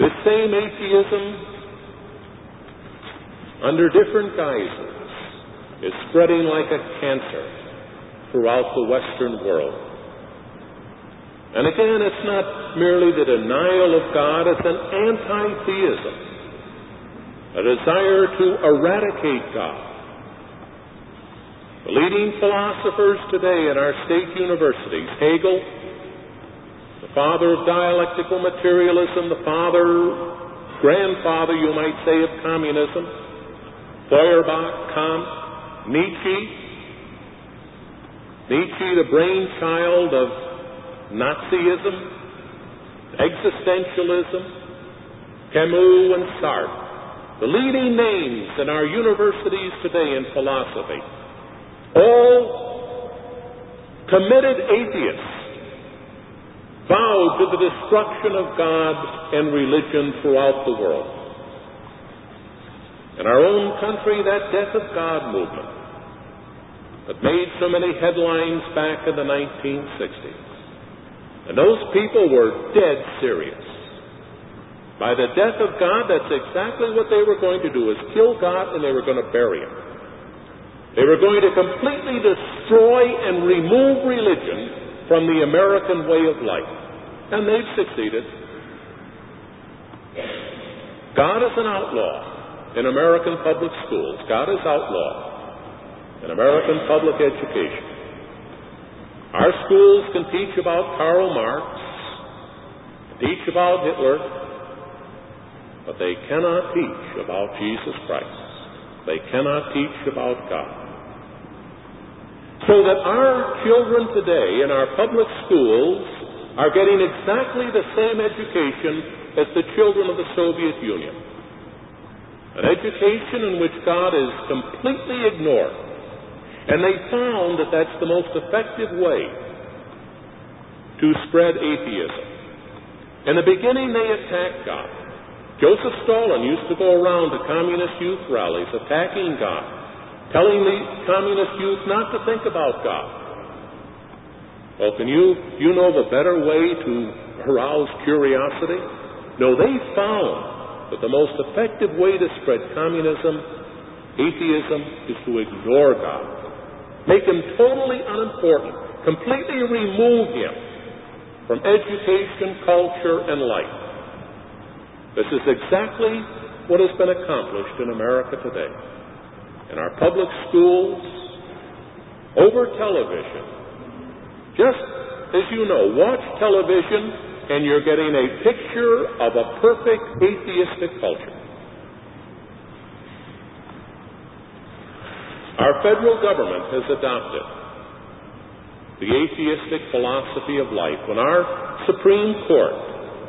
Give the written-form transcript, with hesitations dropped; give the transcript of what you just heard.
This same atheism, under different guises, is spreading like a cancer throughout the Western world. And again, it's not merely the denial of God, it's an anti-theism, a desire to eradicate God. The leading philosophers today in our state universities, Hegel, the father of dialectical materialism, the grandfather, you might say, of communism, Feuerbach, Kant, Nietzsche, the brainchild of Nazism, existentialism, Camus and Sartre, the leading names in our universities today in philosophy, all committed atheists, vowed to the destruction of God and religion throughout the world. In our own country, that Death of God movement that made so many headlines back in the 1960s. And those people were dead serious. By the death of God, that's exactly what they were going to do, is kill God, and they were going to bury him. They were going to completely destroy and remove religion from the American way of life. And they've succeeded. God is an outlaw in American public schools. God is outlawed in American public education. Our schools can teach about Karl Marx, teach about Hitler, but they cannot teach about Jesus Christ. They cannot teach about God. So that our children today in our public schools are getting exactly the same education as the children of the Soviet Union. An education in which God is completely ignored. And they found that that's the most effective way to spread atheism. In the beginning, they attacked God. Joseph Stalin used to go around to communist youth rallies attacking God, telling the communist youth not to think about God. Well, can you know the better way to arouse curiosity? No, they found that the most effective way to spread communism, atheism, is to ignore God. Make him totally unimportant. Completely remove him from education, culture, and life. This is exactly what has been accomplished in America today. In our public schools, over television. Just as you know, watch television and you're getting a picture of a perfect atheistic culture. Our federal government has adopted the atheistic philosophy of life. When our Supreme Court